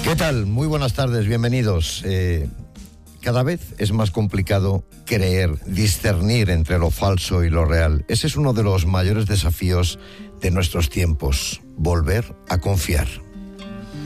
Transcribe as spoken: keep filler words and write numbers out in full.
¿Qué tal? Muy buenas tardes, bienvenidos. Eh, cada vez es más complicado creer, discernir entre lo falso y lo real. Ese es uno de los mayores desafíos de nuestros tiempos, volver a confiar.